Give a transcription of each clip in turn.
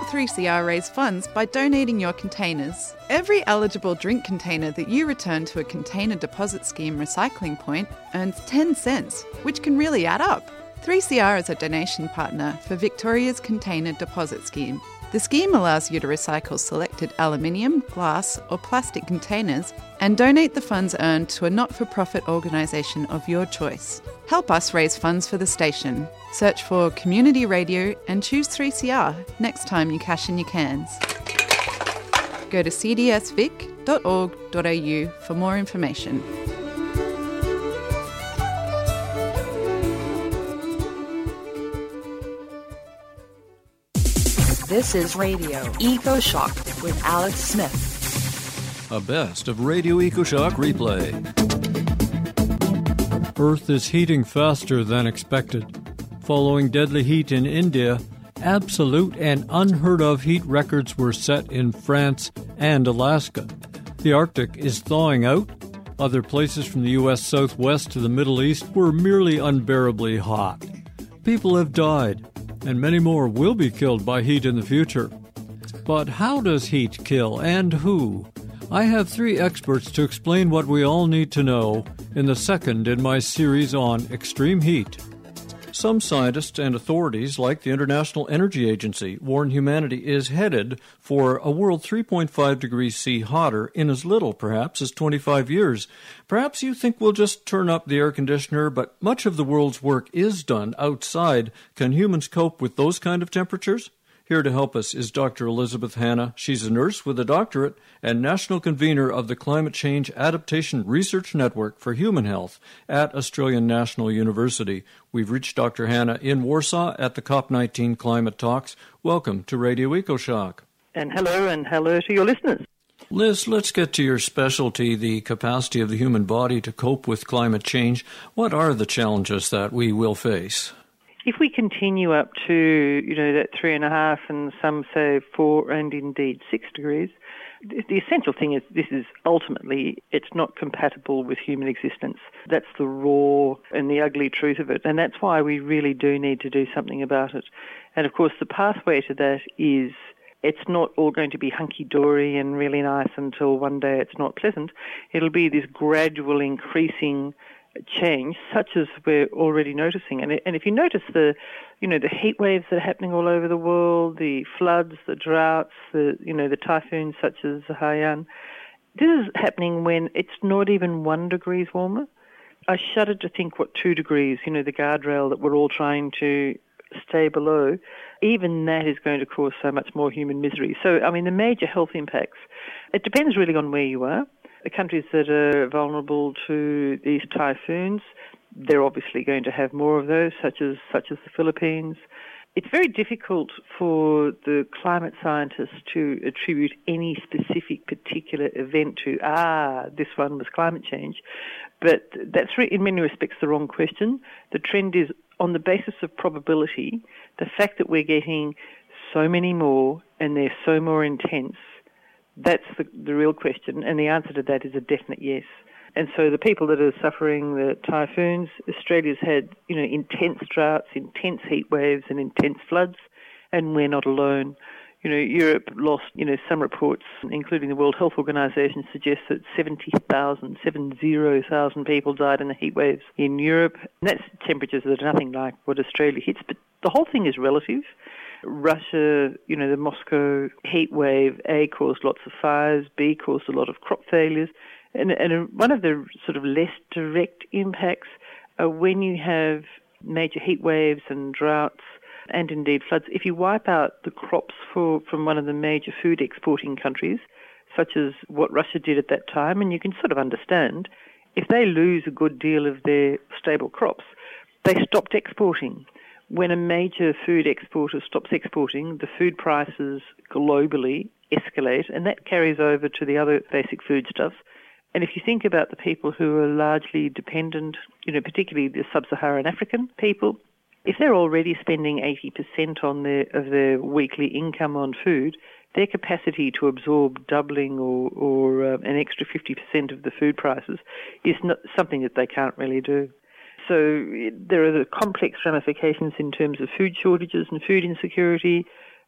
3CR raise funds by donating your containers. Every eligible drink container that you return to a container deposit scheme recycling point earns 10 cents, which can really add up. 3CR is a donation partner for Victoria's Container Deposit Scheme. The scheme allows you to recycle selected aluminium, glass or plastic containers and donate the funds earned to a not-for-profit organisation of your choice. Help us raise funds for the station. Search for Community Radio and choose 3CR next time you cash in your cans. Go to cdsvic.org.au for more information. This is Radio EcoShock with Alex Smith. A best of Radio EcoShock replay. Earth is heating faster than expected. Following deadly heat in India, absolute and unheard-of heat records were set in France and Alaska. The Arctic is thawing out. Other places from the U.S. Southwest to the Middle East were merely unbearably hot. People have died, and many more will be killed by heat in the future. But how does heat kill, and who? I have 3 experts to explain what we all need to know in the second in my series on extreme heat. Some scientists and authorities, like the International Energy Agency, warn humanity is headed for a world 3.5 degrees C hotter in as little, perhaps, as 25 years. Perhaps you think we'll just turn up the air conditioner, but much of the world's work is done outside. Can humans cope with those kind of temperatures? Here to help us is Dr. Elizabeth Hanna. She's a nurse with a doctorate and national convener of the Climate Change Adaptation Research Network for Human Health at Australian National University. We've reached Dr. Hanna in Warsaw at the COP19 Climate Talks. Welcome to Radio EcoShock. And hello to your listeners. Liz, let's get to your specialty, the capacity of the human body to cope with climate change. What are the challenges that we will face? If we continue up to, that 3.5 and some say 4 and indeed 6 degrees, the essential thing is this is ultimately, it's not compatible with human existence. That's the raw and the ugly truth of it. And that's why we really do need to do something about it. And of course, the pathway to that is it's not all going to be hunky-dory and really nice until one day it's not pleasant. It'll be this gradual increasing change, such as we're already noticing. And if you notice the heat waves that are happening all over the world, the floods, the droughts, the typhoons such as Haiyan, this is happening when it's not even 1 degree warmer. I shudder to think what 2 degrees, the guardrail that we're all trying to stay below, even that is going to cause so much more human misery. So, the major health impacts, it depends really on where you are. The countries that are vulnerable to these typhoons, they're obviously going to have more of those, such as the Philippines. It's very difficult for the climate scientists to attribute any specific particular event to, this one was climate change. But that's in many respects the wrong question. The trend is on the basis of probability, the fact that we're getting so many more and they're so more intense. That's the real question, and the answer to that is a definite yes. And so the people that are suffering the typhoons, Australia's had, intense droughts, intense heat waves and intense floods, and we're not alone. Europe lost, some reports, including the World Health Organization, suggest that 70,000 people died in the heat waves in Europe. And that's temperatures that are nothing like what Australia hits, but the whole thing is relative. Russia, the Moscow heat wave, A, caused lots of fires, B, caused a lot of crop failures. And one of the sort of less direct impacts are when you have major heat waves and droughts and indeed floods. If you wipe out the crops from one of the major food exporting countries, such as what Russia did at that time, and you can sort of understand, if they lose a good deal of their stable crops, they stopped exporting. When a major food exporter stops exporting, the food prices globally escalate, and that carries over to the other basic foodstuffs. And if you think about the people who are largely dependent, particularly the sub-Saharan African people, if they're already spending 80% of their weekly income on food, their capacity to absorb doubling or an extra 50% of the food prices is not something that they can't really do. So there are the complex ramifications in terms of food shortages and food insecurity,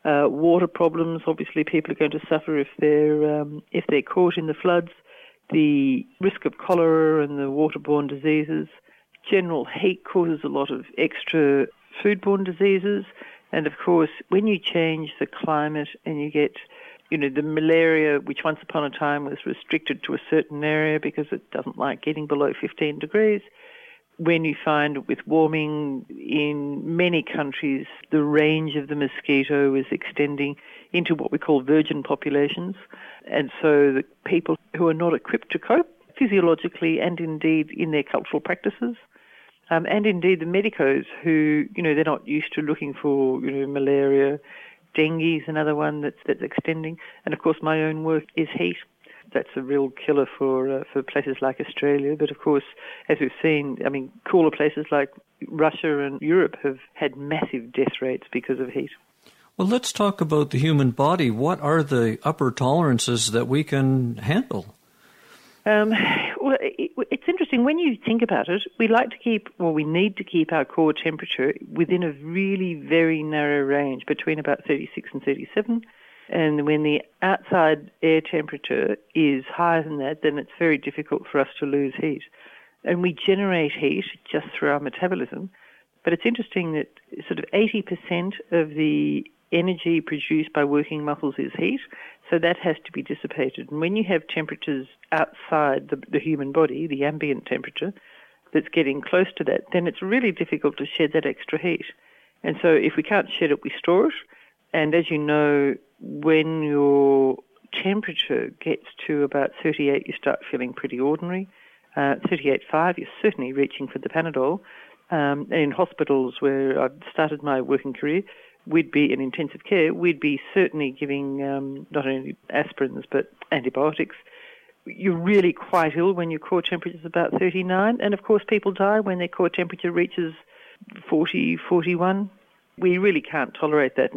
Water problems, obviously people are going to suffer if they're caught in the floods. The risk of cholera and the waterborne diseases. General heat causes a lot of extra foodborne diseases. And of course, when you change the climate and you get, the malaria, which once upon a time was restricted to a certain area because it doesn't like getting below 15 degrees, when you find with warming in many countries, the range of the mosquito is extending into what we call virgin populations. And so the people who are not equipped to cope physiologically and indeed in their cultural practices, and indeed the medicos who, they're not used to looking for, malaria. Dengue is another one that's extending. And of course my own work is heat. That's a real killer for places like Australia. But of course, as we've seen, cooler places like Russia and Europe have had massive death rates because of heat. Well, let's talk about the human body. What are the upper tolerances that we can handle? Well, it's interesting. When you think about it, we need to keep our core temperature within a really very narrow range, between about 36 and 37. And when the outside air temperature is higher than that, then it's very difficult for us to lose heat. And we generate heat just through our metabolism. But it's interesting that sort of 80% of the energy produced by working muscles is heat, so that has to be dissipated. And when you have temperatures outside the human body, the ambient temperature, that's getting close to that, then it's really difficult to shed that extra heat. And so if we can't shed it, we store it. And as you know, when your temperature gets to about 38, you start feeling pretty ordinary. 38.5, you're certainly reaching for the Panadol. In hospitals where I've started my working career, we'd be in intensive care, we'd be certainly giving not only aspirins but antibiotics. You're really quite ill when your core temperature is about 39, and of course people die when their core temperature reaches 40, 41. We really can't tolerate that.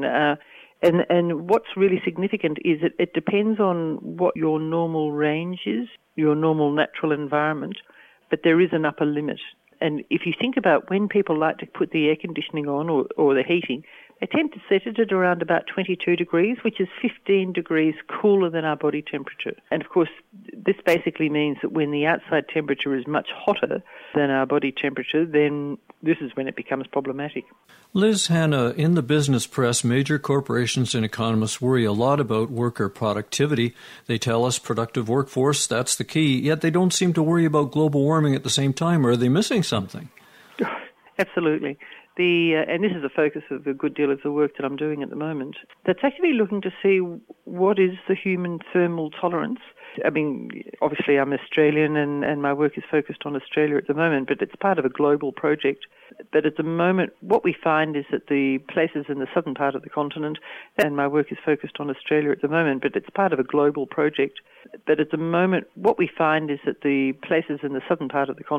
And what's really significant is that it depends on what your normal range is, your normal natural environment, but there is an upper limit. And if you think about when people like to put the air conditioning on or the heating, they tend to set it at around about 22 degrees, which is 15 degrees cooler than our body temperature. And of course, this basically means that when the outside temperature is much hotter than our body temperature, then this is when it becomes problematic. Liz Hanna, in the business press, major corporations and economists worry a lot about worker productivity. They tell us productive workforce, that's the key, yet they don't seem to worry about global warming at the same time. Or are they missing something? Absolutely. And this is the focus of a good deal of the work that I'm doing at the moment. That's actually looking to see what is the human thermal tolerance. Obviously I'm Australian and my work is focused on Australia at the moment, but it's part of a global project. But at the moment, what we find is that the places in the southern part of the continent, and my work is focused on Australia at the moment, but it's part of a global project. But at the moment, what we find is that the places in the southern part of the continent